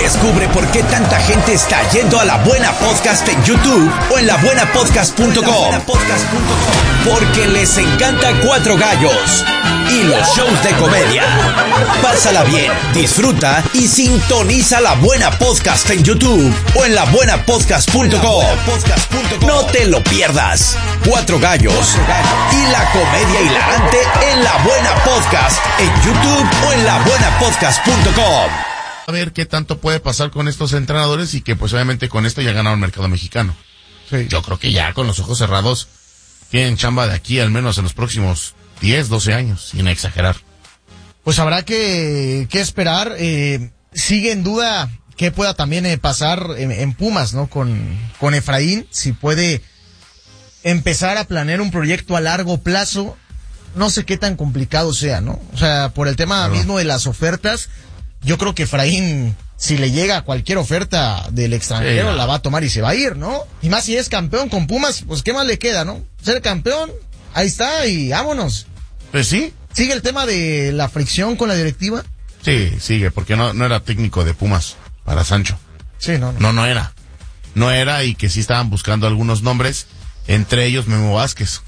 Descubre por qué tanta gente está yendo a La Buena Podcast en YouTube o en labuenapodcast.com. Porque les encanta Cuatro Gallos y los shows de comedia. Pásala bien, disfruta y sintoniza La Buena Podcast en YouTube o en labuenapodcast.com. No te lo pierdas. Cuatro Gallos y la comedia hilarante en La Buena Podcast en YouTube o en labuenapodcast.com. A ver qué tanto puede pasar con estos entrenadores y que pues obviamente con esto ya ganaron el mercado mexicano. Sí. Yo creo que ya con los ojos cerrados tienen chamba de aquí al menos en los próximos 10, 12 años, sin exagerar. Pues habrá que esperar. Sigue en duda qué pueda también pasar en Pumas, ¿no? Con Efraín, si puede empezar a planear un proyecto a largo plazo. No sé qué tan complicado sea, ¿no? O sea, por el tema mismo de las ofertas, yo creo que Efraín, si le llega cualquier oferta del extranjero, la va a tomar y se va a ir, ¿no? Y más si es campeón con Pumas, pues qué más le queda, ¿no? Ser campeón, ahí está y vámonos. Pues sí. ¿Sigue el tema de la fricción con la directiva? Sí, sigue, porque no era técnico de Pumas para Sancho. Sí, no. No era. No era, y que sí estaban buscando algunos nombres, entre ellos Memo Vázquez.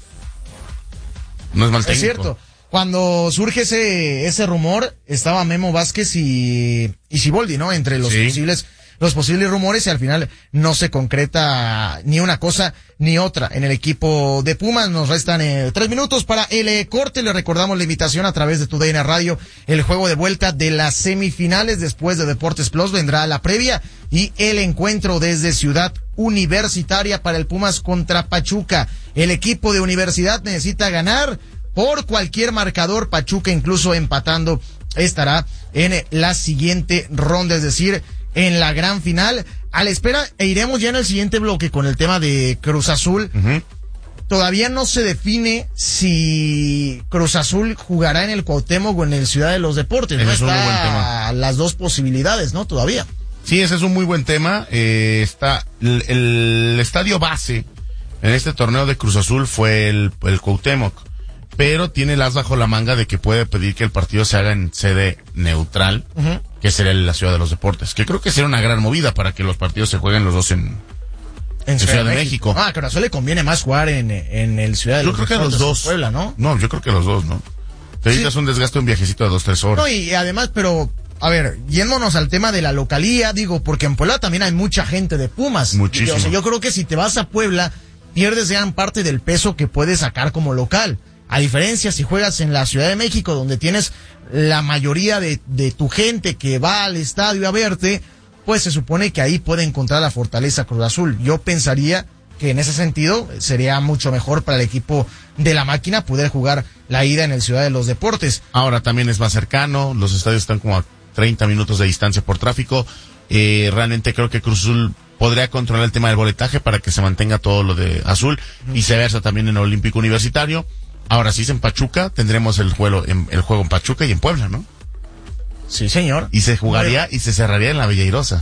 No es mal técnico. Es cierto. Cuando surge ese rumor, estaba Memo Vázquez y Siboldi, ¿no? Entre los posibles rumores, y al final no se concreta ni una cosa ni otra en el equipo de Pumas. Nos restan 3 minutos para el corte. Le recordamos la invitación a través de TUDN Radio. El juego de vuelta de las semifinales después de Deportes Plus vendrá la previa y el encuentro desde Ciudad Universitaria para el Pumas contra Pachuca. El equipo de Universidad necesita ganar por cualquier marcador. Pachuca, incluso empatando, estará en la siguiente ronda, es decir, en la gran final. A la espera, iremos ya en el siguiente bloque con el tema de Cruz Azul. Uh-huh. Todavía no se define si Cruz Azul jugará en el Cuauhtémoc o en el Ciudad de los Deportes. No es un muy buen está tema. Las dos posibilidades, ¿no? Todavía. Sí, ese es un muy buen tema. Está el estadio base en este torneo de Cruz Azul fue el Cuauhtémoc, pero tiene el as bajo la manga de que puede pedir que el partido se haga en sede neutral, uh-huh, que sería la Ciudad de los Deportes, que creo que sería una gran movida para que los partidos se jueguen los dos en Ciudad de México. Ah, que a Azul le conviene más jugar en el Ciudad de los Deportes. Yo creo que los dos. Puebla, ¿no? No, yo creo que los dos, ¿no? Te necesitas un desgaste, un viajecito de 2-3 horas. No, y además, pero, a ver, yéndonos al tema de la localía, digo, porque en Puebla también hay mucha gente de Pumas. Muchísimo. O sea, yo creo que si te vas a Puebla, pierdes gran parte del peso que puedes sacar como local. A diferencia si juegas en la Ciudad de México, donde tienes la mayoría de tu gente que va al estadio a verte, pues se supone que ahí puede encontrar la fortaleza Cruz Azul. Yo pensaría que en ese sentido sería mucho mejor para el equipo de la máquina poder jugar la ida en el Ciudad de los Deportes. Ahora también es más cercano, los estadios están como a 30 minutos de distancia por tráfico. Realmente creo que Cruz Azul podría controlar el tema del boletaje para que se mantenga todo lo de azul, y viceversa también en el Olímpico Universitario. Ahora, si es en Pachuca, tendremos el juego en Pachuca y en Puebla, ¿no? Sí, señor. Y se jugaría y se cerraría en la Villa Airosa.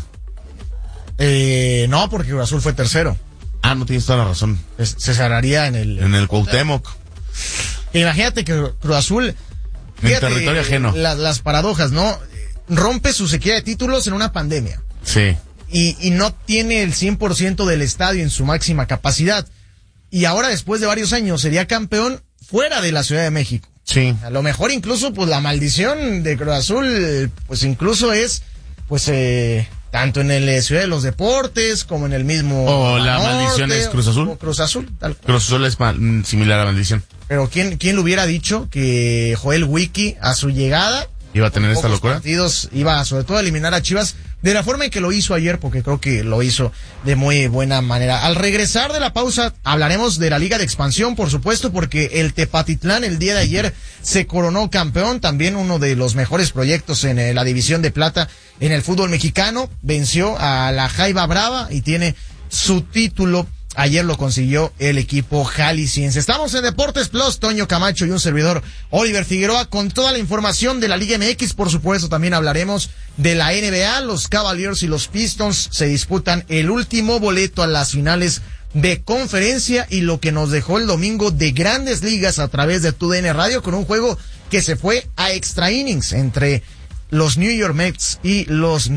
No, porque Cruz Azul fue tercero. Ah, no, tienes toda la razón. Se cerraría en el Cuauhtémoc. Imagínate que Cruz Azul, en territorio ajeno. Las paradojas, ¿no? Rompe su sequía de títulos en una pandemia. Sí. Y no tiene el 100% del estadio en su máxima capacidad. Y ahora, después de varios años, sería campeón fuera de la Ciudad de México. Sí. A lo mejor incluso, pues, la maldición de Cruz Azul, pues, incluso es, pues, tanto en el Ciudad de los Deportes, como en el mismo... O la maldición es Cruz Azul. O Cruz Azul, tal cual. Cruz Azul es similar a maldición. Pero ¿quién le hubiera dicho que Joel Wiki, a su llegada... ¿Iba a tener esta locura? Partidos, iba sobre todo a eliminar a Chivas de la forma en que lo hizo ayer, porque creo que lo hizo de muy buena manera. Al regresar de la pausa hablaremos de la Liga de Expansión, por supuesto, porque el Tepatitlán el día de ayer se coronó campeón, también uno de los mejores proyectos en la división de plata en el fútbol mexicano. Venció a la Jaiba Brava y tiene su título. Ayer lo consiguió el equipo jalisciense. Estamos en Deportes Plus, Toño Camacho y un servidor, Oliver Figueroa, con toda la información de la Liga MX. Por supuesto, también hablaremos de la NBA. Los Cavaliers y los Pistons se disputan el último boleto a las finales de conferencia, y lo que nos dejó el domingo de Grandes Ligas a través de TUDN Radio, con un juego que se fue a extra innings entre los New York Mets y los